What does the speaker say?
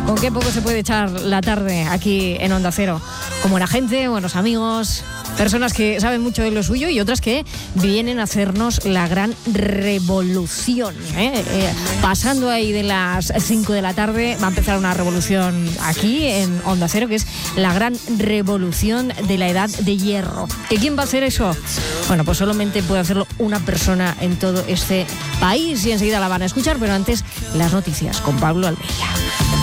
Con qué poco se puede echar la tarde aquí en Onda Cero. Con buena gente, buenos amigos, personas que saben mucho de lo suyo y otras que vienen a hacernos la gran revolución. Pasando ahí de las 5 de la tarde va a empezar una revolución aquí en Onda Cero, que es la gran revolución de la edad de hierro. ¿Y quién va a hacer eso? Bueno, pues solamente puede hacerlo una persona en todo este país y enseguida la van a escuchar, pero antes las noticias con Pablo Almeida.